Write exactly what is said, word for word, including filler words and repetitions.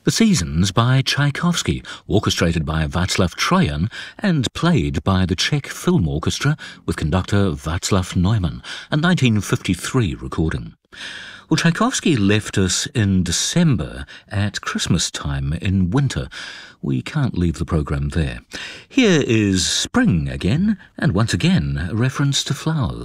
The Seasons by Tchaikovsky, orchestrated by Václav Troyan and played by the Czech Film Orchestra with conductor Václav Neumann, a nineteen fifty-three recording. Well, Tchaikovsky left us in December at Christmas time in winter. We can't leave the programme there. Here is spring again, and once again a reference to flowers.